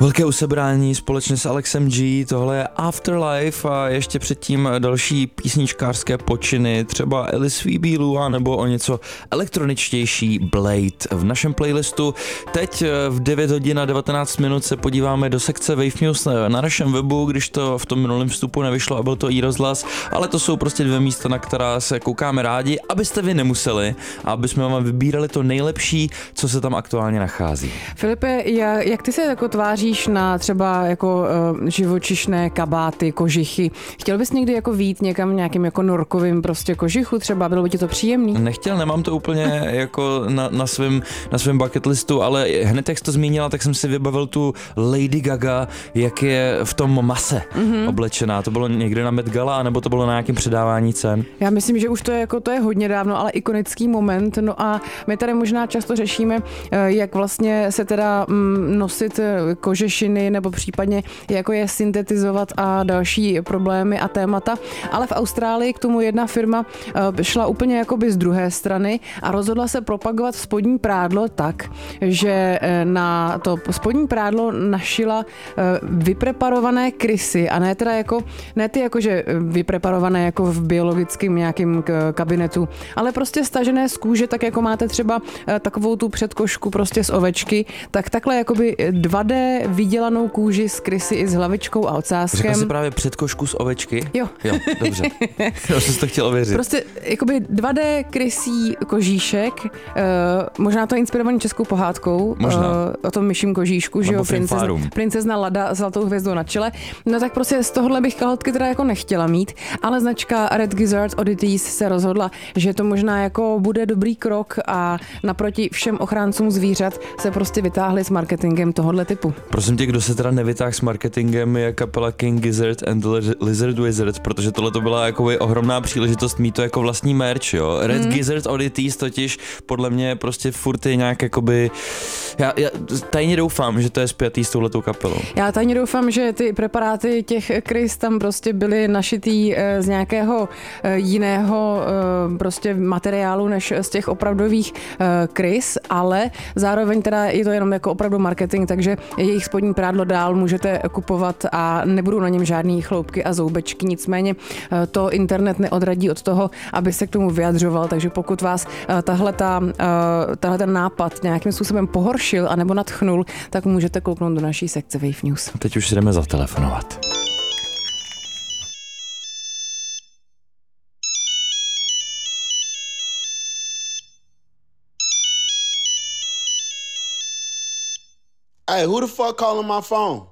Velké usebrání společně s Alexem G, tohle je Afterlife a ještě předtím další písničkářské počiny, třeba Alice Phoebe nebo o něco elektroničtější Blade v našem playlistu. Teď v 9 hodin a 19 minut se podíváme do sekce Wave News na našem webu, když to v tom minulém vstupu nevyšlo a byl to iRozhlas, ale to jsou prostě dvě místa, na která se koukáme rádi, abyste vy nemuseli a aby jsme vám vybírali to nejlepší, co se tam aktuálně nachází. Filipe, jak ty se jako tváříš na třeba jako živočišné kabáty, kožichy? Chtěl bys někdy jako vyjít někam nějakým jako norkovým prostě kožichu třeba? Bylo by ti to příjemný? Nechtěl, nemám to úplně jako na svém bucket listu, ale hned jak jsi to zmínila, tak jsem si vybavil tu Lady Gaga, jak je v tom mase oblečená. To bylo někde na Met Gala, nebo to bylo na nějakém předávání cen? Já myslím, že už to je hodně dávno, ale ikonický moment. No a my tady možná často řešíme, jak vlastně se teda nosit kožešiny nebo případně jako je syntetizovat a další problémy a témata. Ale v Austrálii k tomu jedna firma šla úplně jakoby z druhé strany a rozhodla se propagovat spodní prádlo tak, že na to spodní prádlo našila vypreparované krysy a ne ty jakože vypreparované jako v biologickém nějakém kabinetu, ale prostě stažené z kůže, tak jako máte třeba takovou tu předkošku prostě z ovečky, tak takhle jakoby 2D vydělanou kůži z krysy i s hlavičkou a ocáskem. Řekla jsi právě předkošku z ovečky? Jo, dobře. Já jsem to chtěl ověřit. Prostě jakoby 2D krysí kožíšek, možná to je inspirovaný českou pohádkou, o tom myším kožíšku, že jo, princezna Lada s zlatou hvězdou na čele. No tak prostě z tohohle bych kalhotky teda jako nechtěla mít, ale značka Red Gizzard Oddities se rozhodla, že to možná jako bude dobrý krok a naproti všem ochráncům zvířat se prostě vytáhli s marketingem tohohle typu. Prosím tě, kdo se teda nevytáhl s marketingem, je kapela King Gizzard and the Lizard Wizard, protože tohle to byla jako ohromná příležitost mít to jako vlastní merch, jo. Red Gizzard Oddities totiž podle mě prostě furt je nějak jakoby... Já tajně doufám, že to je spjatý s touhletou kapelou. Já tajně doufám, že ty preparáty těch krys tam prostě byly našitý z nějakého jiného prostě materiálu než z těch opravdových krys, ale zároveň teda je to jenom jako opravdu marketing, takže jejich spodní prádlo dál můžete kupovat a nebudou na něm žádný chloupky a zoubečky, nicméně to internet neodradí od toho, aby se k tomu vyjadřoval, takže pokud vás tahle ten nápad nějakým způsobem pohoršil anebo nadchnul, tak můžete kouknout do naší sekce Wave News. Teď už si jdeme zatelefonovat. Hey, who the fuck calling my phone?